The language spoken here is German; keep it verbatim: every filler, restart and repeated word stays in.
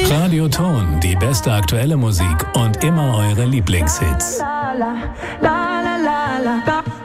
Radio Ton, die beste aktuelle Musik und immer eure Lieblingshits. La, la, la, la, la, la.